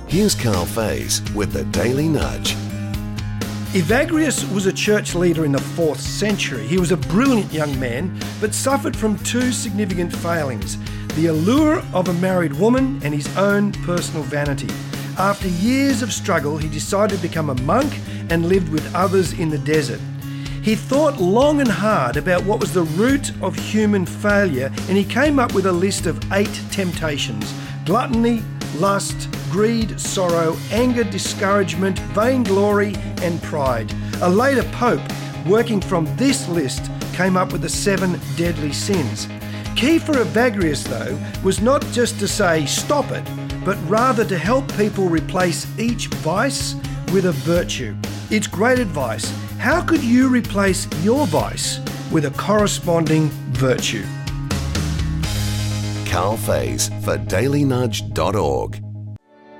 Here's Carl Faze with the Daily Nudge. Evagrius was a church leader in the 4th century. He was a brilliant young man, but suffered from two significant failings: the allure of a married woman and his own personal vanity. After years of struggle, he decided to become a monk and lived with others in the desert. He thought long and hard about what was the root of human failure, and he came up with a list of 8 temptations: gluttony, lust, greed, sorrow, anger, discouragement, vainglory, and pride. A later pope, working from this list, came up with the 7 deadly sins. Key for Evagrius, though, was not just to say stop it, but rather to help people replace each vice with a virtue. It's great advice. How could you replace your vice with a corresponding virtue? Carl Faze for dailynudge.org.